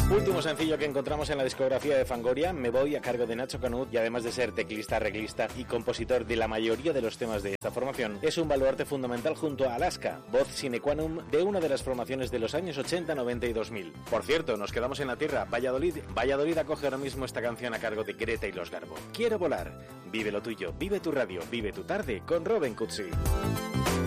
Último sencillo que encontramos en la discografía de Fangoria, Me Voy, a cargo de Nacho Canut, y además de ser teclista, arreglista y compositor de la mayoría de los temas de esta formación, es un baluarte fundamental junto a Alaska, voz sine qua non de una de las formaciones de los años 80, 90 y 2000. Por cierto, nos quedamos en la tierra, Valladolid acoge ahora mismo esta canción a cargo de Greta y los Garbo. Quiero volar, vive lo tuyo, vive tu radio, vive tu tarde con Robin Cutsi.